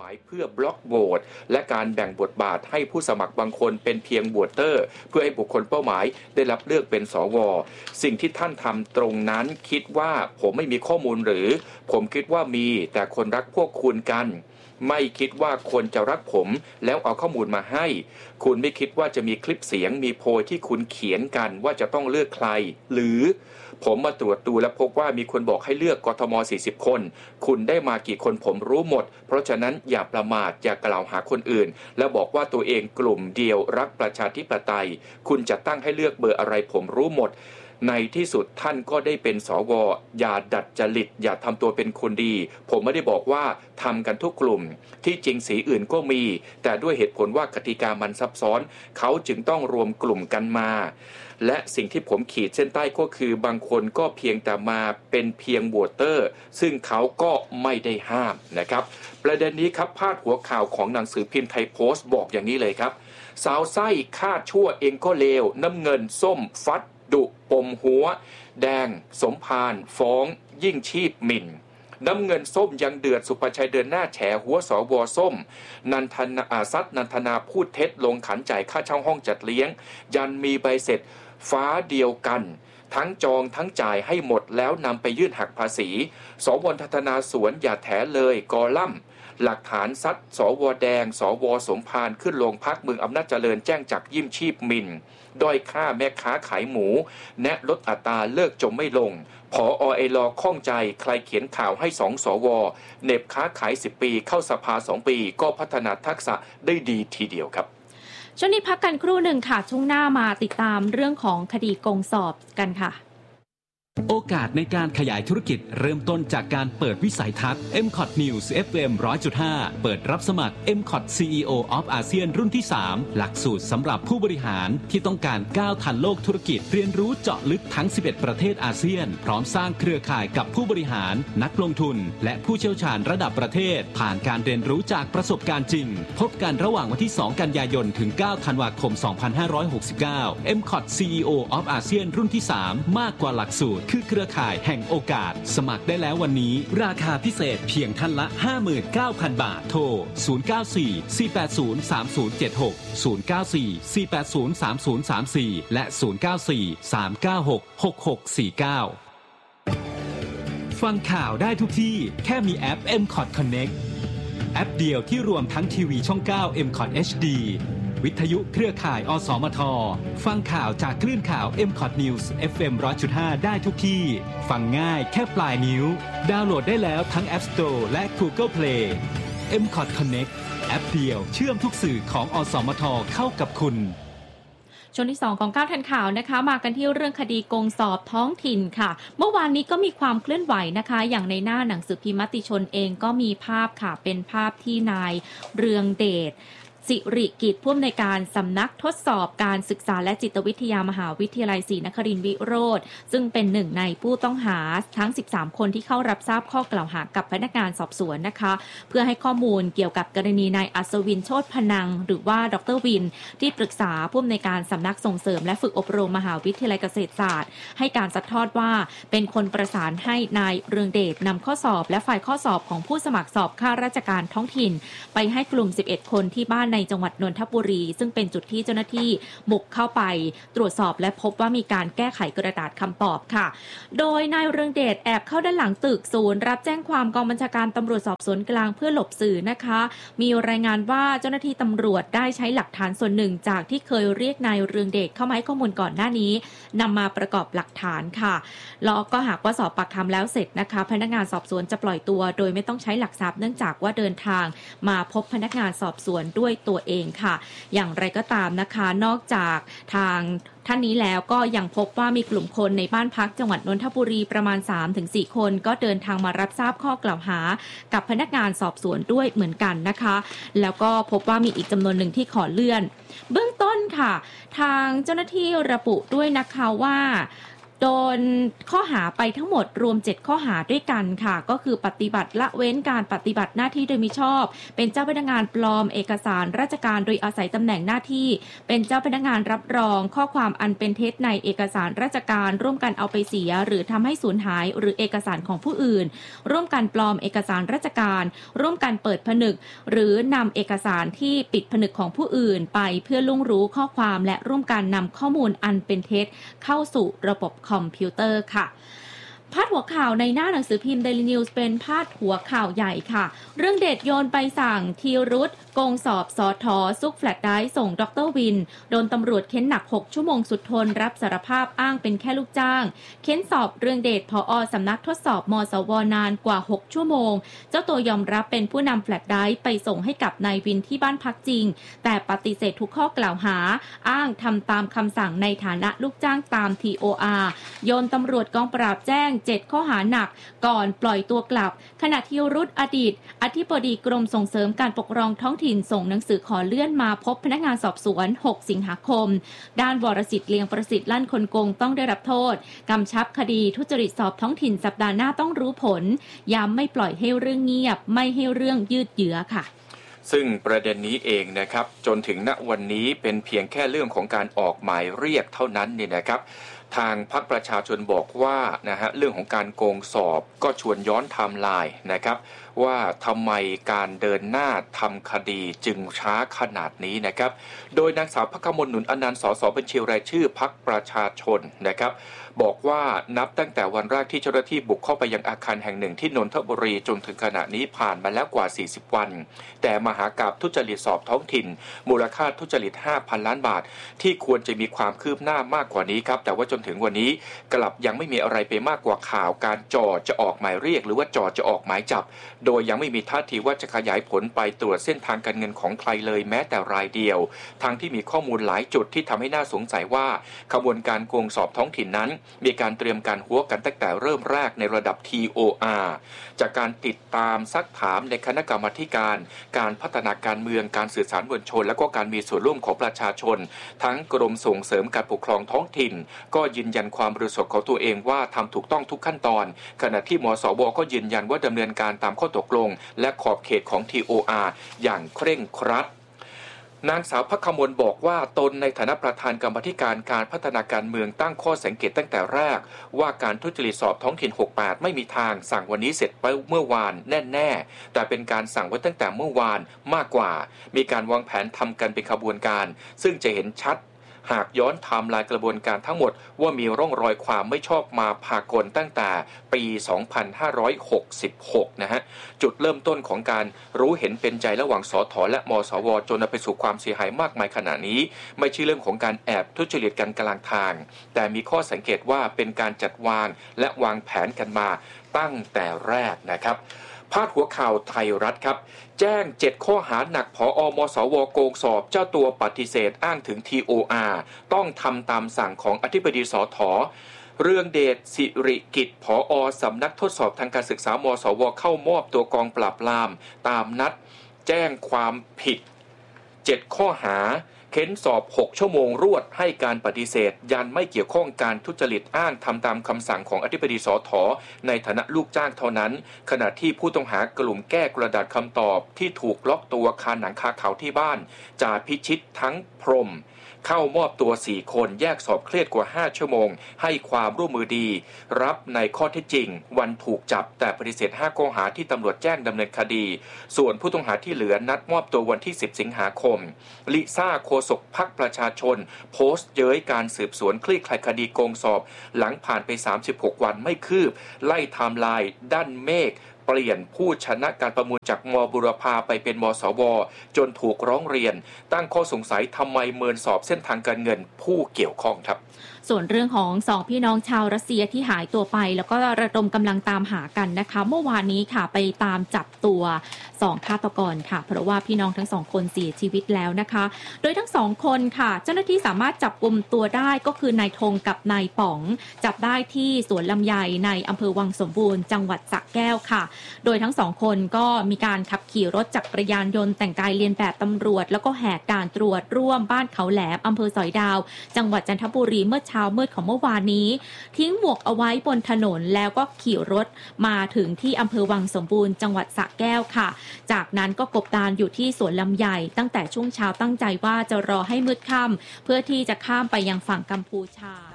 ายเพื่อบล็อกโหวตและการแบ่งบทบาทให้ผู้สมัครบางคนเป็นเพียงโหวตเตอร์เพื่อให้บุคคลเป้าหมายได้รับเลือกเป็นสว.สิ่งที่ท่านทำตรงนั้นคิดว่าผมไม่มีข้อมูลหรือผมคิดว่ามีแต่คนรักพวกคุณกันไม่คิดว่าคนจะรักผมแล้วเอาข้อมูลมาให้คุณไม่คิดว่าจะมีคลิปเสียงมีโพยที่คุณเขียนกันว่าจะต้องเลือกใครหรือผมมาตรวจดูและพบว่ามีคนบอกให้เลือกกทม40คนคุณได้มากี่คนผมรู้หมดเพราะฉะนั้นอย่าประมาทอย่ากล่าวหาคนอื่นและบอกว่าตัวเองกลุ่มเดียวรักประชาธิปไตยคุณจะตั้งให้เลือกเบอร์อะไรผมรู้หมดในที่สุดท่านก็ได้เป็นสว.อย่าดัดจริตอย่าทำตัวเป็นคนดีผมไม่ได้บอกว่าทำกันทุกกลุ่มที่จริงสีอื่นก็มีแต่ด้วยเหตุผลว่ากติกามันซับซ้อนเขาจึงต้องรวมกลุ่มกันมาและสิ่งที่ผมขีดเส้นใต้ก็คือบางคนก็เพียงแต่มาเป็นเพียงโหวตเตอร์ซึ่งเขาก็ไม่ได้ห้ามนะครับประเด็นนี้ครับพาดหัวข่าวของหนังสือพิมพ์ไทยโพสต์บอกอย่างนี้เลยครับสาวไส้คาดชั่วเองก็เลวน้ำเงินส้มฟัดดุปมหัวแดงสมภารฟ้องยิ่งชีพหมิ่นน้ำเงินส้มยังเดือดสุภชัยเดินหน้าแฉหัวสว.ส้มนันทนาซัดนันทนาพูดเท็จลงขันจ่ายค่าเช่าห้องจัดเลี้ยงยันมีใบเสร็จฟ้าเดียวกันทั้งจองทั้งจ่ายให้หมดแล้วนำไปยื่นหักภาษีสว.ทัตนาสวนอย่าแถเลยกอลัมน์หลักฐานซัดสว.แดงสว.สมภารขึ้นโรงพักเมืองอำนาจเจริญแจ้งจับยิ่งชีพหมิ่นด้อยค่าแม่ค้าขายหมูแนะลดอัตราเลิกจมไม่ลงผอ.ไอลอข้องใจใครเขียนข่าวให้2 สว.เน็บค้าขาย10 ปีเข้าสภา2 ปีก็พัฒนาทักษะได้ดีทีเดียวครับช่วงนี้พักกันครู่หนึ่งค่ะช่วงหน้ามาติดตามเรื่องของคดีโกงสอบกันค่ะโอกาสในการขยายธุรกิจเริ่มต้นจากการเปิดวิสัยทัศน์ MCOT News FM 100.5 เปิดรับสมัคร MCOT CEO of ASEAN รุ่นที่ 3 หลักสูตรสำหรับผู้บริหารที่ต้องการก้าวทันโลกธุรกิจเรียนรู้เจาะลึกทั้ง 11 ประเทศอาเซียนพร้อมสร้างเครือข่ายกับผู้บริหารนักลงทุนและผู้เชี่ยวชาญระดับประเทศผ่านการเรียนรู้จากประสบการณ์จริงพบกันระหว่างวันที่ 2 กันยายนถึง 9 ธันวาคม 2569 MCOT CEO of ASEAN รุ่นที่ 3 มากกว่าหลักสูตรคือเครือข่ายแห่งโอกาสสมัครได้แล้ววันนี้ราคาพิเศษเพียงท่านละ 59,000 บาทโทร 094-480-3076 094-480-3034 และ 094-396-6649 ฟังข่าวได้ทุกที่แค่มีแอป MCOT Connect แอปเดียวที่รวมทั้งทีวีช่อง 9 MCOT HDวิทยุเครือข่ายอสมทฟังข่าวจากคลื่นข่าว MCOT News FM 100.5 ได้ทุกที่ฟังง่ายแค่ปลายนิ้วดาวน์โหลดได้แล้วทั้ง App Store และ Google Play MCOT Connect แอปเดียวเชื่อมทุกสื่อของอสมทเข้ากับคุณช่วงที่2ของ9ทันข่าวนะคะมากันที่เรื่องคดีโกงสอบท้องถิ่นค่ะเมื่อวานนี้ก็มีความเคลื่อนไหวนะคะอย่างในหน้าหนังสือพิมพ์มติชนเองก็มีภาพค่ะเป็นภาพที่นายเรืองเดชสิริกิจผู้อำนวยการสำนักทดสอบการศึกษาและจิตวิทยามหาวิทยาลัยศรีนครินทร์วิโรธซึ่งเป็นหนึ่งในผู้ต้องหาทั้ง13คนที่เข้ารับทราบข้อกล่าวหากับพนักงานสอบสวนนะคะเพื่อให้ข้อมูลเกี่ยวกับกรณีนายอัศวินโชติพนังหรือว่าดร.วินที่ปรึกษาผู้อำนวยการสำนักส่งเสริมและฝึกอบรมมหาวิทยาลัยเกษตรศาสตร์ให้การซัดทอดว่าเป็นคนประสานให้นายเรืองเดชนำข้อสอบและไฟล์ข้อสอบของผู้สมัครสอบข้าราชการท้องถิ่นไปให้กลุ่ม11คนที่บ้านในจังหวัดนนทบุรีซึ่งเป็นจุดที่เจ้าหน้าที่บุกเข้าไปตรวจสอบและพบว่ามีการแก้ไขกระดาษคำตอบค่ะโดยนายเรืองเดชแอบเข้าด้านหลังตึกศูนย์รับแจ้งความกองบัญชาการตำรวจสอบสวนกลางเพื่อหลบสื่อนะคะมีรายงานว่าเจ้าหน้าที่ตำรวจได้ใช้หลักฐานส่วนหนึ่งจากที่เคยเรียกนายเรืองเดชเข้ามาให้ข้อมูลก่อนหน้านี้นำมาประกอบหลักฐานค่ะแล้วก็หากว่าสอบปากคำแล้วเสร็จนะคะพนักงานสอบสวนจะปล่อยตัวโดยไม่ต้องใช้หลักทรัพย์เนื่องจากว่าเดินทางมาพบพนักงานสอบสวนด้วยตัวเองค่ะอย่างไรก็ตามนะคะนอกจากทางท่านนี้แล้วก็ยังพบว่ามีกลุ่มคนในบ้านพักจังหวัดนนทบุรีประมาณ 3-4 คนก็เดินทางมารับทราบข้อกล่าวหากับพนักงานสอบสวนด้วยเหมือนกันนะคะแล้วก็พบว่ามีอีกจำนวนหนึ่งที่ขอเลื่อนเบื้องต้นค่ะทางเจ้าหน้าที่ระบุด้วยนะคะว่าโดนข้อหาไปทั้งหมดรวม7ข้อหาด้วยกันค่ะก็คือปฏิบัติละเว้นการปฏิบัติหน้าที่โดยมิชอบเป็นเจ้าพนักงานปลอมเอกสารราชการโดยอาศัยตำแหน่งหน้าที่เป็นเจ้าพนักงานรับรองข้อความอันเป็นเท็จในเอกสารราชการร่วมกันเอาไปเสียหรือทำให้สูญหายหรือเอกสารของผู้อื่นร่วมกันปลอมเอกสารราชการร่วมกันเปิดผนึกหรือนำเอกสารที่ปิดผนึกของผู้อื่นไปเพื่อล่วงรู้ข้อความและร่วมกันนำข้อมูลอันเป็นเท็จเข้าสู่ระบบคอมพิวเตอร์ค่ะพาดหัวข่าวในหน้าหนังสือพิมพ์ Daily News เป็นพาดหัวข่าวใหญ่ค่ะเรื่องเด็ดโยนไปสั่งธีรุธโกงสอบสท.ซุกแฟลชไดรฟ์ส่งดร.วินโดนตำรวจเค้นหนัก6ชั่วโมงสุดทนรับสารภาพอ้างเป็นแค่ลูกจ้างเค้นสอบเรื่องเดชผอ.สำนักทดสอบมสวนานกว่า6ชั่วโมงเจ้าตัวยอมรับเป็นผู้นำแฟลชไดรฟ์ไปส่งให้กับนายวินที่บ้านพักจริงแต่ปฏิเสธทุกข้อกล่าวหาอ้างทำตามคำสั่งในฐานะลูกจ้างตาม TOR โยนตำรวจกองปราบแจ้ง7ข้อหาหนักก่อนปล่อยตัวกลับขณะที่รุธอดีตอธิบดีกรมส่งเสริมการปกครองท้องถิ่นส่งหนังสือขอเลื่อนมาพบพนักงานสอบสวน6สิงหาคมด้านวรสิทธิ์เลียงประสิทธิ์ลั่นคนโกงต้องได้รับโทษกำชับคดีทุจริตสอบท้องถิ่นสัปดาห์หน้าต้องรู้ผลย้ำไม่ปล่อยให้เรื่องเงียบไม่ให้เรื่องยืดเยื้อค่ะซึ่งประเด็นนี้เองนะครับจนถึงณวันนี้เป็นเพียงแค่เรื่องของการออกหมายเรียกเท่านั้นเนี่ยนะครับทางพรรคประชาชนบอกว่านะฮะเรื่องของการโกงสอบก็ชวนย้อนไทม์ไลน์นะครับว่าทำไมการเดินหน้าทำคดีจึงช้าขนาดนี้นะครับโดยนางสาวภักมล หนุนอนันต์ สส บัญชีรายชื่อพรรคประชาชนนะครับบอกว่านับตั้งแต่วันแรกที่เจ้าหน้าที่บุกเข้าไปยังอาคารแห่งหนึ่งที่นนทบุรีจนถึงขณะนี้ผ่านมาแล้วกว่า40วันแต่มหากาพย์ทุจริตสอบท้องถิ่นมูลค่าทุจริต 5,000 ล้านบาทที่ควรจะมีความคืบหน้ามากกว่านี้ครับแต่ว่าจนถึงวันนี้กลับยังไม่มีอะไรไปมากกว่าข่าวการจ่อจะออกหมายเรียกหรือว่าจ่อจะออกหมายจับโดยยังไม่มีท่าทีว่าจะขยายผลไปตรวจเส้นทางการเงินของใครเลยแม้แต่รายเดียวทั้งที่มีข้อมูลหลายจุดที่ทำให้น่าสงสัยว่าขบวนการโกงสอบท้องถิ่นนั้นมีการเตรียมการหัวกันตั้งแต่เริ่มแรกในระดับ TOR จากการติดตามซักถามในคณะกรรมาธิการพัฒนาการเมืองการสื่อสารมวลชนและก็การมีส่วนร่วมของประชาชนทั้งกรมส่งเสริมการปกครองท้องถิ่นก็ยืนยันความบริสุทธิ์ของตัวเองว่าทำถูกต้องทุกขั้นตอนขณะที่มสว.ก็ยืนยันว่าดำเนินการตามข้อตกลงและขอบเขตของ TOR อย่างเคร่งครัดนางสาวภักมลบอกว่าตนในฐานะประธานกรรมาธิการการพัฒนาการเมืองตั้งข้อสังเกตตั้งแต่แรกว่าการทุจริตสอบท้องถิ่น68ไม่มีทางสั่งวันนี้เสร็จไปเมื่อวานแน่ๆแต่เป็นการสั่งไว้ตั้งแต่เมื่อวานมากกว่ามีการวางแผนทำกันเป็นขบวนการซึ่งจะเห็นชัดหากย้อนไทม์ไลน์กระบวนการทั้งหมดว่ามีร่องรอยความไม่ชอบมาพากลตั้งแต่ปี 2566 นะฮะจุดเริ่มต้นของการรู้เห็นเป็นใจระหว่างสท.และมสว.จนนำไปสู่ความเสียหายมากมายขณะนี้ไม่ใช่เรื่องของการแอบทุจริตกันกลางทางแต่มีข้อสังเกตว่าเป็นการจัดวางและวางแผนกันมาตั้งแต่แรกนะครับพาดหัวข่าวไทยรัฐครับแจ้ง7ข้อหาหนักผอ.มสว.โกงสอบเจ้าตัวปฏิเสธอ้างถึง TOR ต้องทำตามสั่งของอธิบดีสท.เรืองเดชสิริกิจผอ.สำนักทดสอบทางการศึกษามสว.เข้ามอบตัวกองปราบปรามตามนัดแจ้งความผิด7ข้อหาเค้นสอบ6ชั่วโมงรวดให้การปฏิเสธยันไม่เกี่ยวข้องการทุจริตอ้างทำตามคำสั่งของอธิบดีสท.ในฐานะลูกจ้างเท่านั้นขณะที่ผู้ต้องหากลุ่มแก้กระดาษคำตอบที่ถูกล็อกตัวคาหนังคาเขาที่บ้านจ่าพิชิตทั้งพรหมเข้ามอบตัว4คนแยกสอบเครียดกว่า5ชั่วโมงให้ความร่วมมือดีรับในข้อเท็จจริงวันถูกจับแต่ปฏิเสธ5ข้อหาที่ตำรวจแจ้งดำเนินคดีส่วนผู้ต้องหาที่เหลือนัดมอบตัววันที่10สิงหาคมลิซ่าโฆษกพรรคประชาชนโพสต์เย้ยการสืบสวนคลี่คลายคดีโกงสอบหลังผ่านไป36วันไม่คืบไล่ไทม์ไลน์ด้านเมฆเปลี่ยนผู้ชนะการประมูลจากม.บุรพาไปเป็นม.สว.จนถูกร้องเรียนตั้งข้อสงสัยทำไมเมินสอบเส้นทางการเงินผู้เกี่ยวข้องครับส่วนเรื่องของ2พี่น้องชาวรัสเซียที่หายตัวไปแล้วก็ระดมกำลังตามหากันนะคะเมื่อวานนี้ค่ะไปตามจับตัว2ฆาตกรค่ะเพราะว่าพี่น้องทั้ง2คนเสียชีวิตแล้วนะคะโดยทั้ง2คนค่ะเจ้าหน้าที่สามารถจับกุมตัวได้ก็คือนายธงกับนายป๋องจับได้ที่สวนลำไยในอำเภอวังสมบูรณ์จังหวัดสระแก้วค่ะโดยทั้งสองคนก็มีการขับขี่รถจักรยานยนต์แต่งกายเลียนแบบตำรวจแล้วก็แหกด่านตรวจร่วมบ้านเขาแหลมอำเภอสอยดาวจังหวัดจันทบุรีเมื่อเช้ามืดของเมื่อวานนี้ทิ้งหมวกเอาไว้บนถนนแล้วก็ขี่รถมาถึงที่อำเภอวังสมบูรณ์จังหวัดสระแก้วค่ะจากนั้นก็กบดานอยู่ที่สวนลำไยตั้งแต่ช่วงเช้าตั้งใจว่าจะรอให้มืดค่ำเพื่อที่จะข้ามไปยังฝั่งกัมพูชา